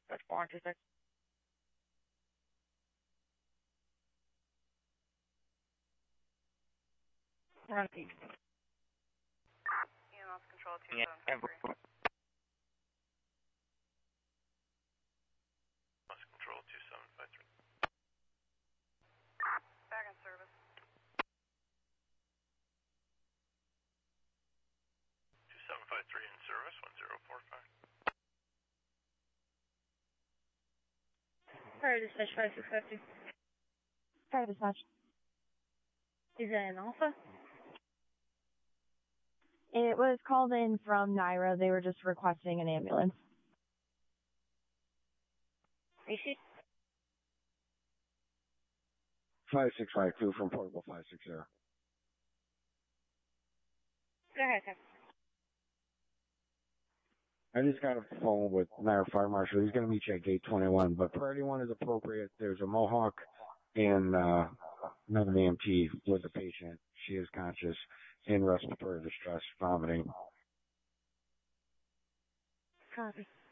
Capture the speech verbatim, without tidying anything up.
That's four one two six. Run peak. E M S control two Yeah, seven five three. Control two seven five three. Back in service. two seven five three in service, one zero four five. Fire dispatch five six five two. Fire dispatch. Is that an Alpha? It was called in from Naira. They were just requesting an ambulance. Rishi? five six five two from Portable five six zero. Go ahead, sir. I just got off the phone with Naira Fire Marshal. He's going to meet you at gate twenty-one, but priority one is appropriate. There's a Mohawk and uh, another E M T with the patient. She is conscious in respiratory distress, vomiting. Copy.